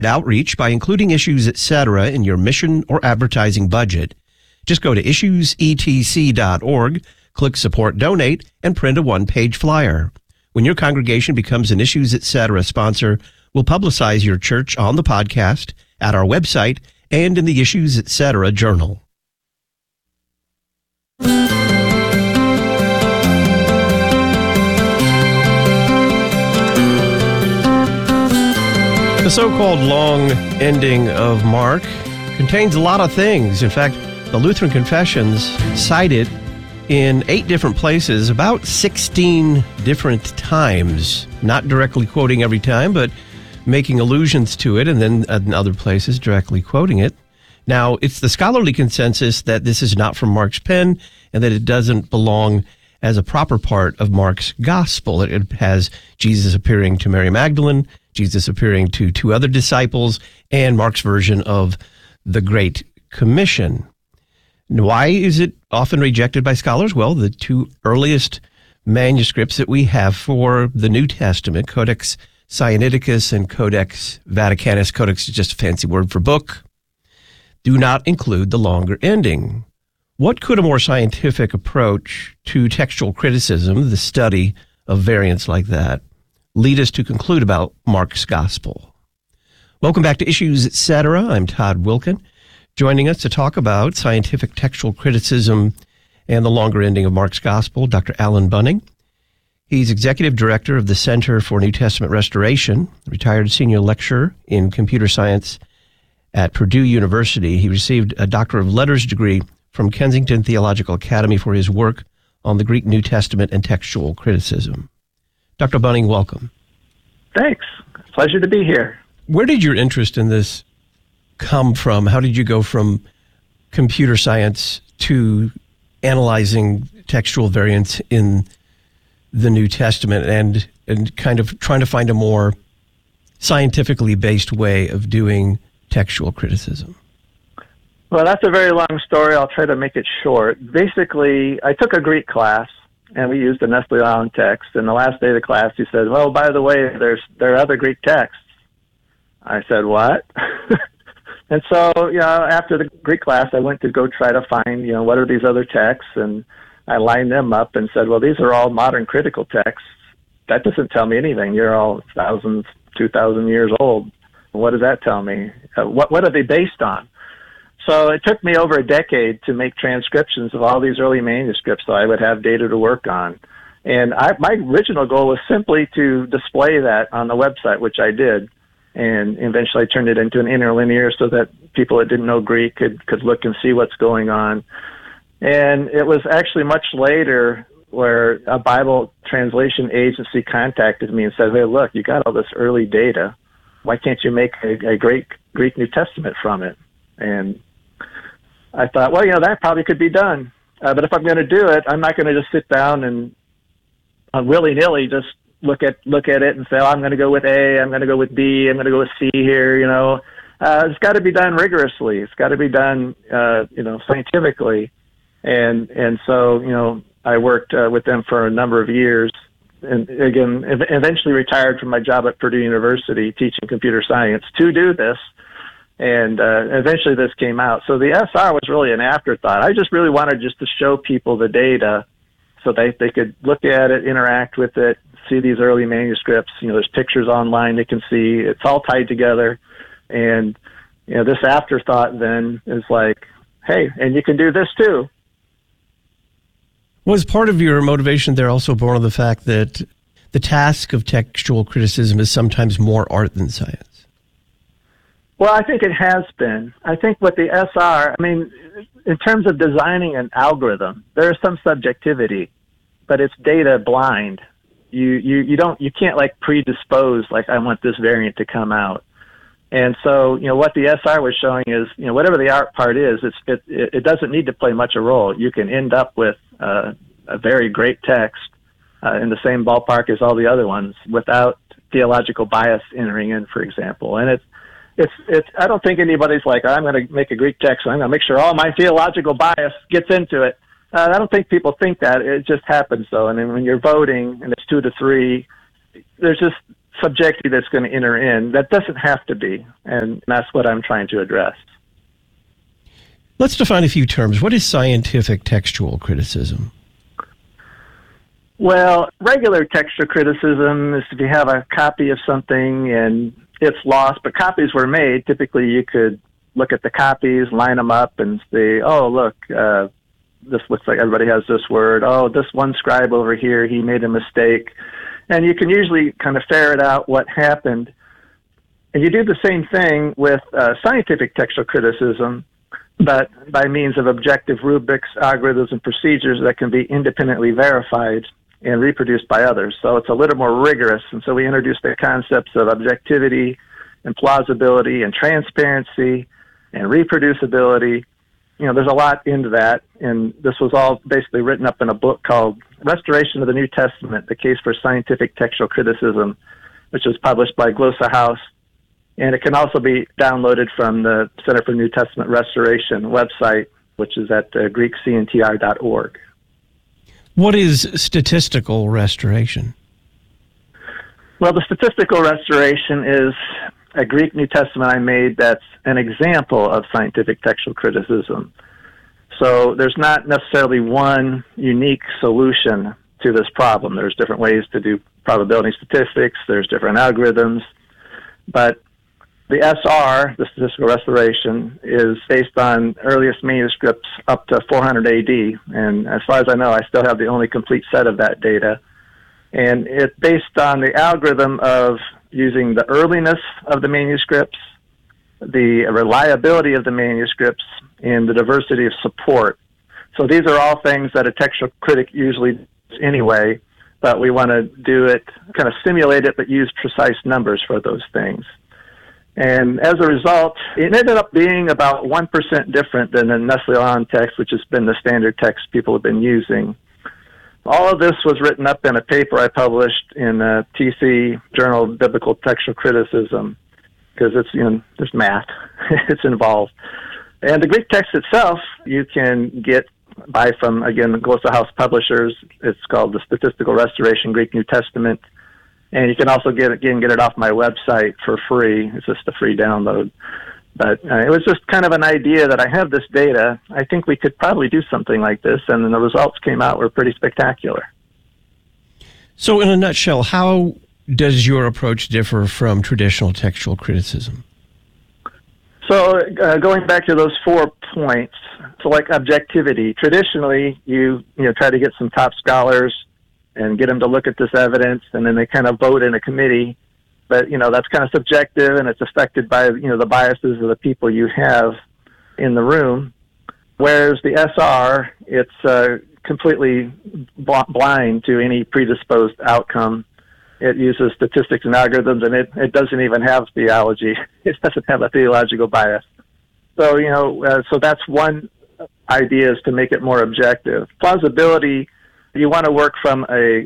outreach by including Issues Etc. in your mission or advertising budget. Just go to issuesetc.org, click Support Donate, and print a one-page flyer. When your congregation becomes an Issues Etc. sponsor, we'll publicize your church on the podcast, at our website, and in the Issues Etc. journal. The so-called long ending of Mark contains a lot of things. In fact, the Lutheran Confessions cite it in 8 different places, about 16 different times, not directly quoting every time, but making allusions to it, and then in other places directly quoting it. Now, it's the scholarly consensus that this is not from Mark's pen and that it doesn't belong as a proper part of Mark's gospel. It has Jesus appearing to Mary Magdalene, Jesus appearing to 2 other disciples, and Mark's version of the Great Commission. Why is it often rejected by scholars? Well, the 2 earliest manuscripts that we have for the New Testament, Codex Sinaiticus and Codex Vaticanus, codex is just a fancy word for book, do not include the longer ending. What could a more scientific approach to textual criticism, the study of variants like that, lead us to conclude about Mark's gospel? Welcome back to Issues Etc. I'm Todd Wilkin. Joining us to talk about scientific textual criticism and the longer ending of Mark's gospel, Dr. Alan Bunning. He's executive director of the Center for New Testament Restoration, retired senior lecturer in computer science at Purdue University. He received a Doctor of Letters degree from Kensington Theological Academy for his work on the Greek New Testament and textual criticism. Dr. Bunning, welcome. Thanks. Pleasure to be here. Where did your interest in this come from? How did you go from computer science to analyzing textual variants in the New Testament and kind of trying to find a more scientifically based way of doing textual criticism? Well, that's a very long story. I'll try to make it short. Basically, I took a Greek class, and we used the Nestle Aland text. And the last day of the class, he said, well, by the way, there are other Greek texts. I said, what? And so, after the Greek class, I went to go try to find, what are these other texts? And I lined them up and said, well, these are all modern critical texts. That doesn't tell me anything. You're all 1,000, 2,000 years old. What does that tell me? What are they based on? So it took me over a decade to make transcriptions of all these early manuscripts so I would have data to work on. And my original goal was simply to display that on the website, which I did. And eventually I turned it into an interlinear so that people that didn't know Greek could look and see what's going on. And it was actually much later where a Bible translation agency contacted me and said, hey, look, you got all this early data. Why can't you make a great Greek New Testament from it? And I thought, well, that probably could be done. But if I'm going to do it, I'm not going to just sit down and willy-nilly just look at it and say, oh, I'm going to go with A, I'm going to go with B, I'm going to go with C here, It's got to be done rigorously. It's got to be done, scientifically. And so, I worked with them for a number of years, and again, eventually retired from my job at Purdue University teaching computer science to do this. And eventually this came out. So the SR was really an afterthought. I just really wanted just to show people the data so they could look at it, interact with it, see these early manuscripts. There's pictures online they can see. It's all tied together. And, this afterthought then is like, hey, and you can do this too. Was part of your motivation there also born of the fact that the task of textual criticism is sometimes more art than science? Well, I think it has been. I think with the SR, in terms of designing an algorithm, there is some subjectivity, but it's data blind. You can't predispose I want this variant to come out. And so, what the SR was showing is, whatever the art part is, it doesn't need to play much a role. You can end up with a very great text in the same ballpark as all the other ones without theological bias entering in, for example. And it's I don't think anybody's like, I'm going to make a Greek text, so I'm going to make sure all my theological bias gets into it. I don't think people think that. It just happens, though. And then when you're voting and it's 2-3, there's just subjectivity that's going to enter in. That doesn't have to be, and that's what I'm trying to address. Let's define a few terms. What is scientific textual criticism? Well, regular textual criticism is if you have a copy of something and it's lost, but copies were made. Typically, you could look at the copies, line them up, and say, oh, look, this looks like everybody has this word. Oh, this one scribe over here, he made a mistake. And you can usually kind of ferret out what happened. And you do the same thing with scientific textual criticism, but by means of objective rubrics, algorithms, and procedures that can be independently verified and reproduced by others. So it's a little more rigorous. And so we introduced the concepts of objectivity and plausibility and transparency and reproducibility. You know, there's a lot into that. And this was all basically written up in a book called Restoration of the New Testament, The Case for Scientific Textual Criticism, which was published by Glossa House. And it can also be downloaded from the Center for New Testament Restoration website, which is at greekcntr.org. What is statistical restoration? Well, the statistical restoration is a Greek New Testament I made that's an example of scientific textual criticism. So there's not necessarily one unique solution to this problem. There's different ways to do probability statistics. There's different algorithms. But the SR, the statistical restoration, is based on earliest manuscripts up to 400 AD. And as far as I know, I still have the only complete set of that data. And it's based on the algorithm of using the earliness of the manuscripts, the reliability of the manuscripts, and the diversity of support. So these are all things that a textual critic usually does anyway, but we want to do it, kind of simulate it, but use precise numbers for those things. And as a result, it ended up being about 1% different than the Nestle-Aland text, which has been the standard text people have been using. All of this was written up in a paper I published in the TC Journal of Biblical Textual Criticism, because it's, you know, there's math, it's involved. And the Greek text itself, you can buy from, again, the Glossa House publishers. It's called the Statistical Restoration Greek New Testament. And you can also get it off my website for free. It's just a free download. But it was just kind of an idea that I have this data. I think we could probably do something like this, and then the results came out were pretty spectacular. So in a nutshell, how does your approach differ from traditional textual criticism? So going back to those 4 points, so like objectivity, traditionally you try to get some top scholars and get them to look at this evidence, and then they kind of vote in a committee. But, that's kind of subjective, and it's affected by, the biases of the people you have in the room. Whereas the SR, it's completely blind to any predisposed outcome. It uses statistics and algorithms, and it doesn't even have theology. It doesn't have a theological bias. So, so that's one idea, is to make it more objective. Plausibility, you want to work from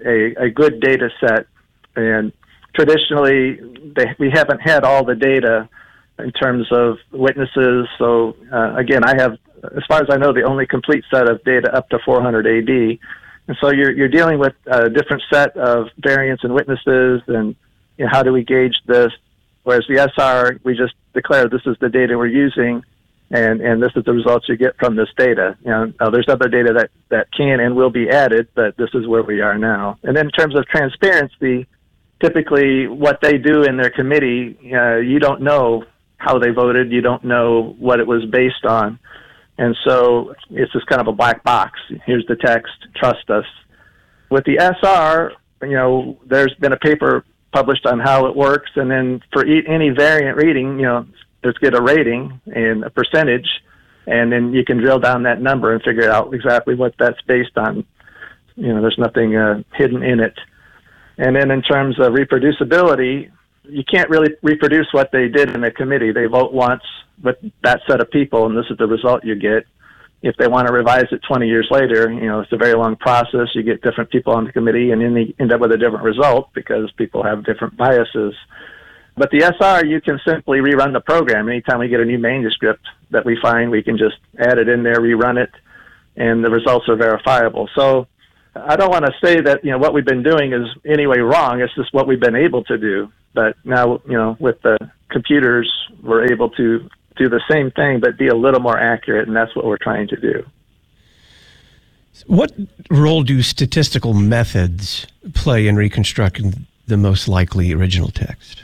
a good data set, and traditionally we haven't had all the data in terms of witnesses. So again, I have, as far as I know, the only complete set of data up to 400 AD. And so you're dealing with a different set of variants and witnesses, and how do we gauge this? Whereas the SR, we just declare this is the data we're using, and this is the results you get from this data. There's other data that can and will be added, but this is where we are now. And then in terms of transparency, typically what they do in their committee, you don't know how they voted. You don't know what it was based on. And so it's just kind of a black box. Here's the text, trust us. With the SR, there's been a paper published on how it works, and then for any variant reading, let's get a rating and a percentage, and then you can drill down that number and figure out exactly what that's based on. There's nothing hidden in it. And then in terms of reproducibility, you can't really reproduce what they did in the committee. They vote once with that set of people, and this is the result you get. If they want to revise it 20 years later, it's a very long process. You get different people on the committee, and then they end up with a different result because people have different biases. But the SR, you can simply rerun the program. Anytime we get a new manuscript that we find, we can just add it in there, rerun it, and the results are verifiable. So I don't want to say that, what we've been doing is anyway wrong. It's just what we've been able to do. But now, with the computers, we're able to do the same thing, but be a little more accurate, and that's what we're trying to do. What role do statistical methods play in reconstructing the most likely original text?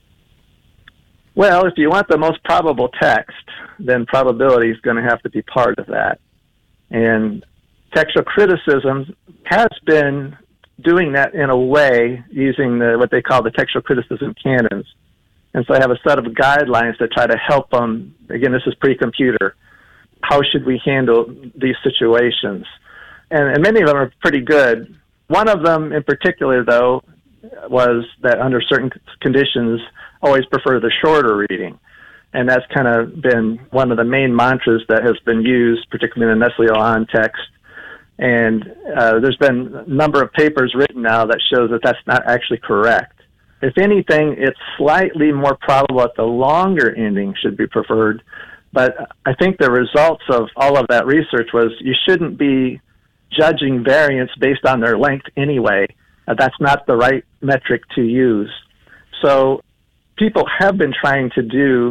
Well, if you want the most probable text, then probability is going to have to be part of that. And textual criticism has been doing that in a way using what they call the textual criticism canons. And so I have a set of guidelines that try to help them. Again, this is pre-computer. How should we handle these situations? And many of them are pretty good. One of them in particular, though, was that under certain conditions, always prefer the shorter reading. And that's kind of been one of the main mantras that has been used, particularly in the Nestle-Aland text. And there's been a number of papers written now that shows that that's not actually correct. If anything, it's slightly more probable that the longer ending should be preferred. But I think the results of all of that research was you shouldn't be judging variants based on their length anyway. That's not the right metric to use. So people have been trying to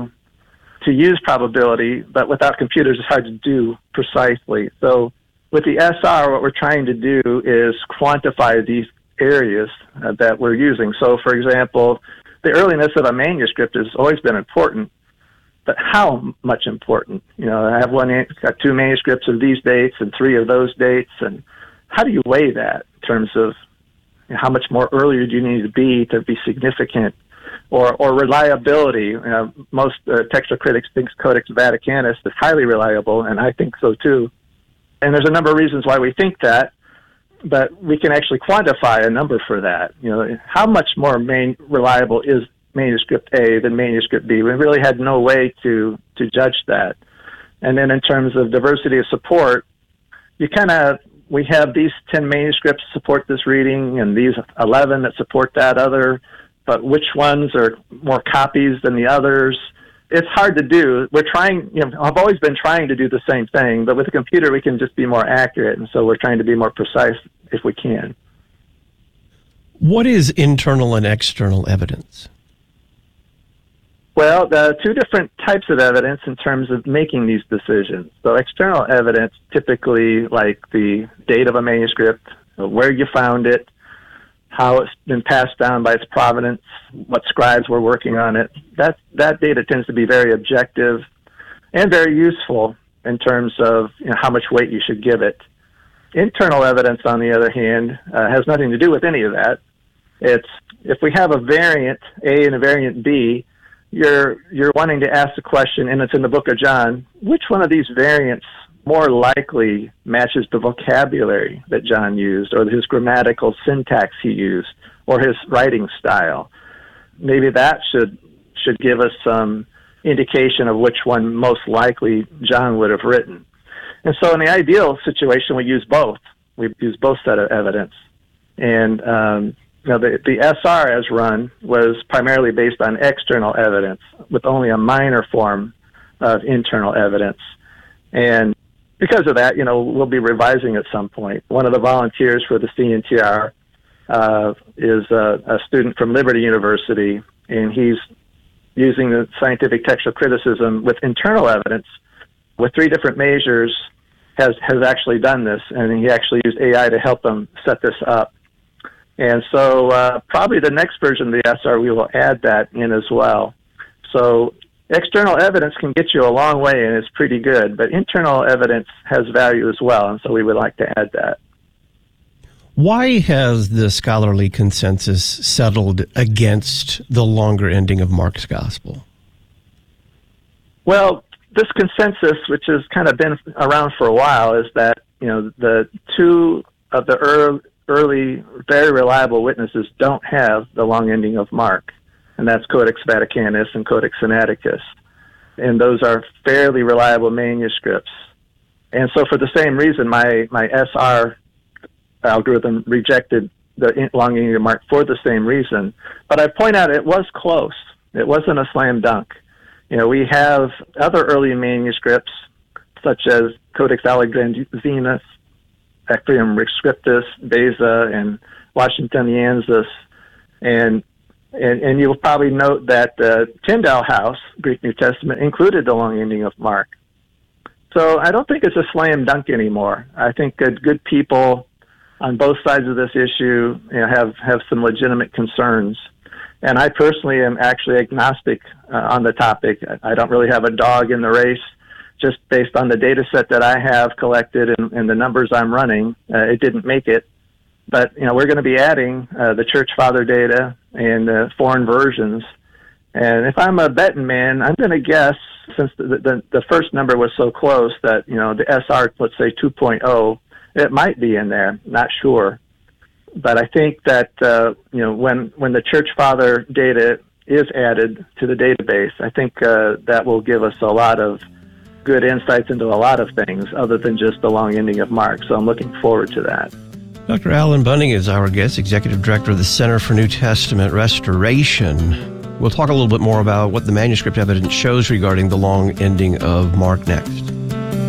use probability, but without computers, it's hard to do precisely. So with the SR, what we're trying to do is quantify these areas that we're using. So, for example, the earliness of a manuscript has always been important, but how much important? I have got 2 manuscripts of these dates and 3 of those dates, and how do you weigh that in terms of how much more earlier do you need to be significant? Or reliability. Most textual critics think Codex Vaticanus is highly reliable, and I think so too. And there's a number of reasons why we think that, but we can actually quantify a number for that. How much more reliable is manuscript A than manuscript B? We really had no way to judge that. And then in terms of diversity of support, we have these 10 manuscripts support this reading and these 11 that support that other, but which ones are more copies than the others? It's hard to do. We're trying, I've always been trying to do the same thing, but with a computer we can just be more accurate, and so we're trying to be more precise if we can. What is internal and external evidence? Well, there are 2 different types of evidence in terms of making these decisions. So external evidence, typically like the date of a manuscript, where you found it, how it's been passed down by its provenance, what scribes were working on it. That data tends to be very objective and very useful in terms of how much weight you should give it. Internal evidence, on the other hand, has nothing to do with any of that. It's if we have a variant A and a variant B, you're wanting to ask the question, and it's in the book of John, which one of these variants more likely matches the vocabulary that John used, or his grammatical syntax he used, or his writing style? Maybe that should give us some indication of which one most likely John would have written. And so in the ideal situation, we use both. We use both set of evidence. And the SR as run was primarily based on external evidence with only a minor form of internal evidence. And because of that, we'll be revising at some point. One of the volunteers for the CNTR is a student from Liberty University, and he's using the scientific textual criticism with internal evidence with 3 different measures, has actually done this, and he actually used AI to help them set this up. And so probably the next version of the SR, we will add that in as well. So external evidence can get you a long way, and it's pretty good, but internal evidence has value as well, and so we would like to add that. Why has the scholarly consensus settled against the longer ending of Mark's Gospel? Well, this consensus, which has kind of been around for a while, is that the 2 of the early, very reliable witnesses don't have the long ending of Mark, and that's Codex Vaticanus and Codex Sinaiticus. And those are fairly reliable manuscripts. And so for the same reason, my SR algorithm rejected the long ending of Mark for the same reason. But I point out it was close. It wasn't a slam dunk. We have other early manuscripts, such as Codex Alexandrinus Ephraim Rescriptus, Beza, and Washingtonianus, and you'll probably note that Tyndale House, Greek New Testament, included the long ending of Mark. So I don't think it's a slam dunk anymore. I think that good people on both sides of this issue have some legitimate concerns. And I personally am actually agnostic on the topic. I don't really have a dog in the race. Just based on the data set that I have collected and the numbers I'm running, it didn't make it. But we're going to be adding the church father data and foreign versions. And if I'm a betting man, I'm going to guess, since the first number was so close, that the SR, let's say 2.0, it might be in there. Not sure, but I think that when the church father data is added to the database, I think that will give us a lot of good insights into a lot of things other than just the long ending of Mark. So I'm looking forward to that. Dr. Alan Bunning is our guest, Executive Director of the Center for New Testament Restoration. We'll talk a little bit more about what the manuscript evidence shows regarding the long ending of Mark next.